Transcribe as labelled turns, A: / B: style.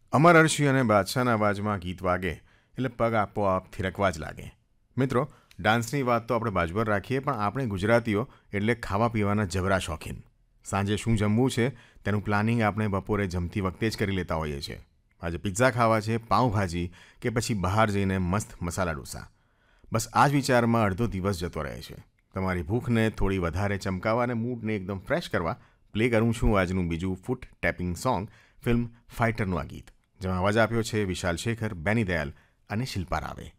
A: અમર અરશી અને બાદશાહના અવાજમાં ગીત વાગે એટલે પગ આપોઆપ થિરકવા જ લાગે. મિત્રો, ડાન્સની વાત તો આપણે બાજુ પર રાખીએ, પણ આપણે ગુજરાતીઓ એટલે ખાવા પીવાના જબરા શોખીન. સાંજે શું જમવું છે તેનું પ્લાનિંગ આપણે બપોરે જમતી વખતે જ કરી લેતા હોઈએ છીએ. આજે પિઝા ખાવા છે, પાઉંભાજી કે પછી બહાર જઈને મસ્ત મસાલા ડોસા. બસ આ જ વિચારમાં અડધો દિવસ જતો રહે છે. તમારી ભૂખને થોડી વધારે ચમકાવવા અને મૂડને એકદમ ફ્રેશ કરવા પ્લે કરું છું આજનું બીજું ફૂટ ટેપિંગ સોંગ, ફિલ્મ ફાઇટરનું આ ગીત, જેમાં અવાજ આપ્યો છે વિશાલ શેખર, બેની દયાલ અને શિલ્પા રાવે.